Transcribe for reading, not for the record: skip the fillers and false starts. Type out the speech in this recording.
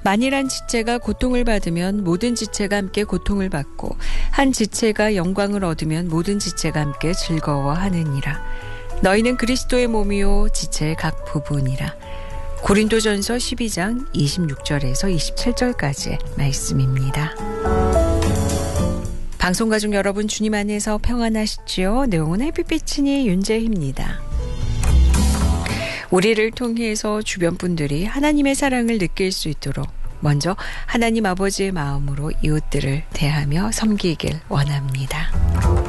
만일 한 지체가 고통을 받으면 모든 지체가 함께 고통을 받고 한 지체가 영광을 얻으면 모든 지체가 함께 즐거워하느니라. 너희는 그리스도의 몸이요 지체의 각 부분이라. 고린도전서 12장 26절에서 27절까지의 말씀입니다. 방송가족 여러분, 주님 안에서 평안하시지요? 내용은 햇빛비치니 윤재희입니다. 우리를 통해서 주변 분들이 하나님의 사랑을 느낄 수 있도록 먼저 하나님 아버지의 마음으로 이웃들을 대하며 섬기길 원합니다.